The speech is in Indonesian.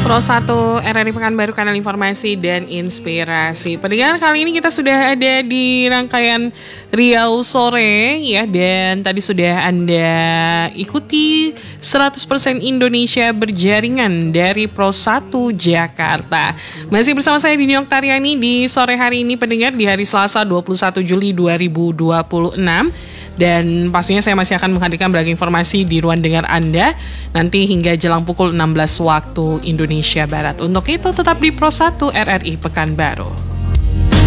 Pro 1 RRI Pekanbaru, kanal informasi dan inspirasi. Pendengar, kali ini kita sudah ada di rangkaian Riau Sore ya, dan tadi sudah Anda ikuti 100% Indonesia berjaringan dari Pro 1 Jakarta. Masih bersama saya Dini Oktariani di sore hari ini, pendengar, di hari Selasa 21 Juli 2026. Dan pastinya saya masih akan menghadirkan berbagai informasi di ruang dengar Anda nanti hingga jelang pukul 16 waktu Indonesia Barat. Untuk itu tetap di Pro 1 RRI Pekanbaru.